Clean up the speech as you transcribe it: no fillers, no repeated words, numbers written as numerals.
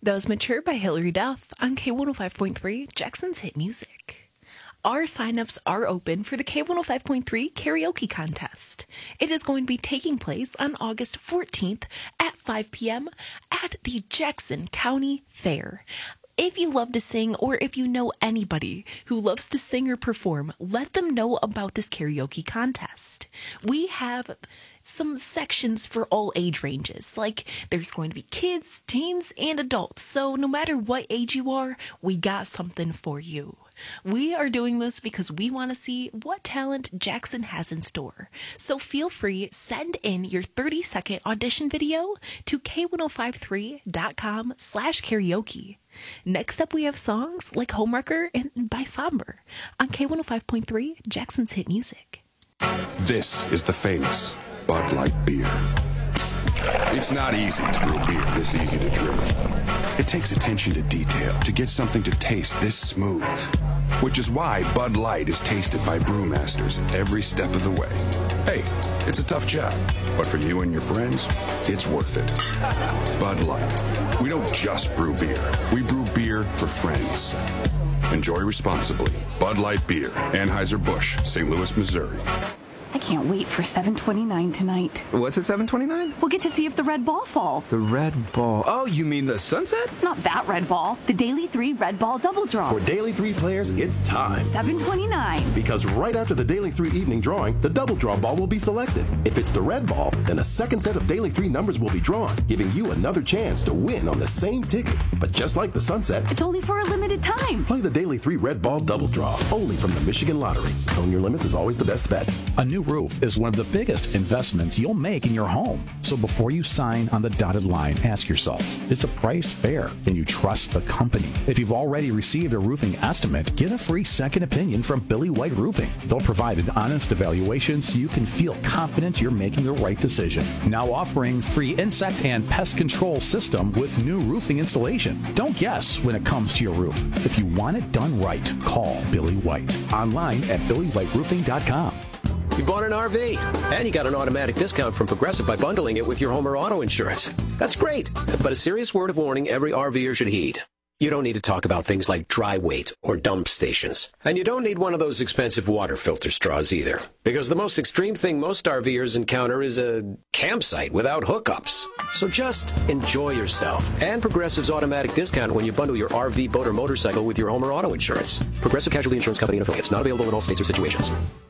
That was Mature by Hilary Duff on K105.3, Jackson's Hit Music. Our signups are open for the K105.3 karaoke contest. It is going to be taking place on August 14th at 5 p.m. at the Jackson County Fair. If you love to sing, or if you know anybody who loves to sing or perform, let them know about this karaoke contest. We have some sections for all age ranges, like there's going to be kids, teens, and adults, so no matter what age you are, we got something for you. We are doing this because we want to see what talent Jackson has in store. So feel free, send in your 30-second audition video to k1053.com/karaoke. Next up, we have songs like Homewrecker and by Somber on K105.3, Jackson's Hit Music. This is the famous Bud Light beer. It's not easy to brew beer this easy to drink. It takes attention to detail to get something to taste this smooth, which is why Bud Light is tasted by brewmasters every step of the way. Hey, it's a tough job, but for you and your friends, it's worth it. Bud Light. We don't just brew beer. We brew beer for friends. Enjoy responsibly. Bud Light Beer, Anheuser-Busch, St. Louis, Missouri. I can't wait for 7:29 tonight. What's at 7:29? We'll get to see if the red ball falls. The red ball. Oh, you mean the sunset? Not that red ball. The Daily 3 red ball double draw. For Daily 3 players, it's time. 7:29. Because right after the Daily 3 evening drawing, the double draw ball will be selected. If it's the red ball, then a second set of Daily 3 numbers will be drawn, giving you another chance to win on the same ticket. But just like the sunset, It's only for a limited time. play the Daily 3 red ball double draw, only from the Michigan Lottery. Own your limits is always the best bet. A new roof is one of the biggest investments you'll make in your home. So before you sign on the dotted line, ask yourself, is the price fair? Can you trust the company? If you've already received a roofing estimate, get a free second opinion from Billy White Roofing. They'll provide an honest evaluation so you can feel confident you're making the right decision. Now offering free insect and pest control system with new roofing installation. Don't guess when it comes to your roof. If you want it done right, call Billy White. Online at billywhiteroofing.com. You bought an RV, and you got an automatic discount from Progressive by bundling it with your home or auto insurance. That's great, but a serious word of warning every RVer should heed. You don't need to talk about things like dry weight or dump stations. And you don't need one of those expensive water filter straws either. Because the most extreme thing most RVers encounter is a campsite without hookups. So just enjoy yourself. And Progressive's automatic discount when you bundle your RV, boat, or motorcycle with your home or auto insurance. Progressive Casualty Insurance Company and affiliates. Not available in all states or situations.